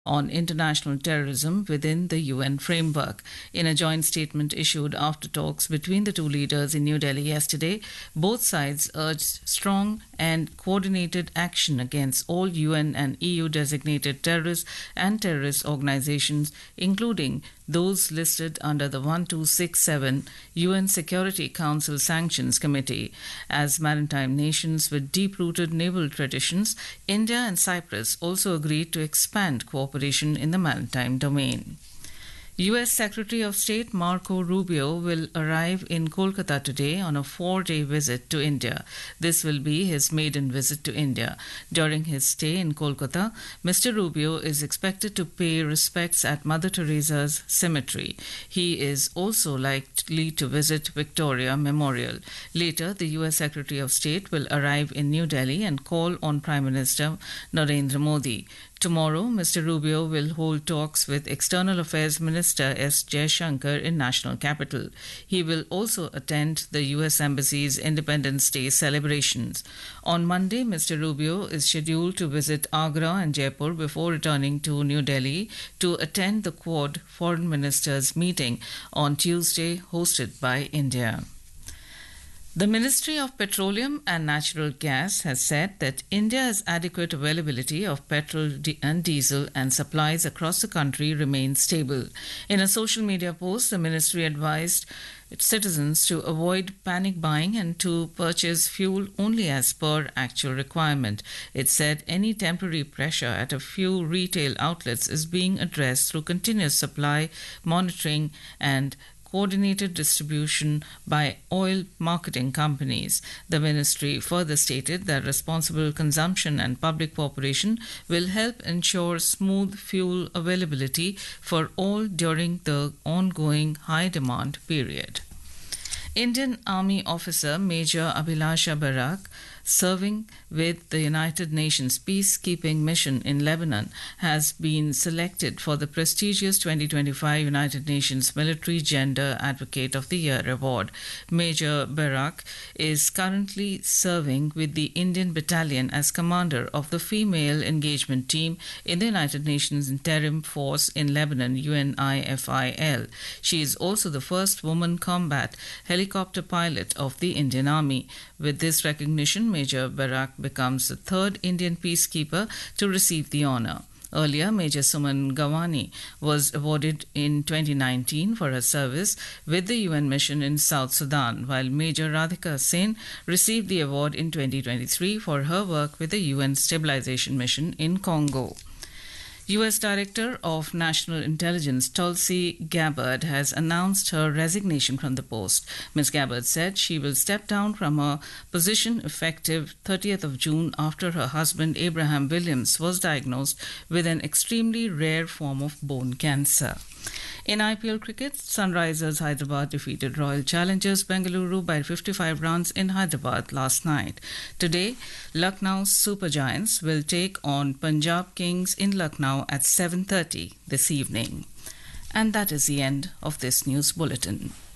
on international terrorism within the UN framework. In a joint statement issued after talks between the two leaders in New Delhi yesterday, both sides urged strong and coordinated action against all UN and EU designated terrorists and terrorist organizations, including those listed under the 1267 UN Security Council Sanctions Committee. As maritime nations with deep-rooted naval traditions, India and Cyprus also agreed to expand cooperation in the maritime domain. U.S. Secretary of State Marco Rubio will arrive in Kolkata today on a 4-day visit to India. This will be his maiden visit to India. During his stay in Kolkata, Mr. Rubio is expected to pay respects at Mother Teresa's cemetery. He is also likely to visit Victoria Memorial. Later, the U.S. Secretary of State will arrive in New Delhi and call on Prime Minister Narendra Modi. Tomorrow, Mr. Rubio will hold talks with External Affairs Minister S. Jaishankar in National Capital. He will also attend the U.S. Embassy's Independence Day celebrations. On Monday, Mr. Rubio is scheduled to visit Agra and Jaipur before returning to New Delhi to attend the Quad Foreign Ministers meeting on Tuesday, hosted by India. The Ministry of Petroleum and Natural Gas has said that India has adequate availability of petrol and diesel and supplies across the country remain stable. In a social media post, the ministry advised its citizens to avoid panic buying and to purchase fuel only as per actual requirement. It said any temporary pressure at a few retail outlets is being addressed through continuous supply monitoring and coordinated distribution by oil marketing companies. The ministry further stated that responsible consumption and public cooperation will help ensure smooth fuel availability for all during the ongoing high demand period. Indian Army officer Major Abhilasha Barak, serving with the United Nations peacekeeping mission in Lebanon, has been selected for the prestigious 2025 United Nations Military Gender Advocate of the Year award. Major Barak is currently serving with the Indian Battalion as commander of the Female Engagement Team in the United Nations Interim Force in Lebanon, UNIFIL. She is also the first woman combat helicopter pilot of the Indian Army. With this recognition, Major Barak becomes the third Indian peacekeeper to receive the honour. Earlier, Major Suman Gawani was awarded in 2019 for her service with the UN mission in South Sudan, while Major Radhika Sen received the award in 2023 for her work with the UN Stabilization Mission in Congo. U.S. Director of National Intelligence Tulsi Gabbard has announced her resignation from the post. Ms. Gabbard said she will step down from her position effective 30th of June after her husband Abraham Williams was diagnosed with an extremely rare form of bone cancer. In IPL cricket, Sunrisers Hyderabad defeated Royal Challengers Bengaluru by 55 runs in Hyderabad last night. Today, Lucknow Super Giants will take on Punjab Kings in Lucknow at 7:30 this evening. And that is the end of this news bulletin.